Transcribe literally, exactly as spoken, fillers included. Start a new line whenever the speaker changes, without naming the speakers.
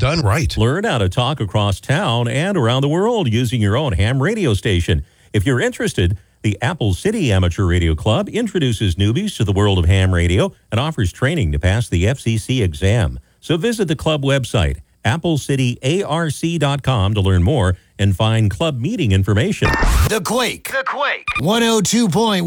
done right.
Learn how to talk across town and around the world using your own ham radio station. If you're interested, the Apple City Amateur Radio Club introduces newbies to the world of ham radio and offers training to pass the F C C exam. So visit the club website, apple city A R C dot com, to learn more and find club meeting information.
The Quake. The Quake. one oh two point one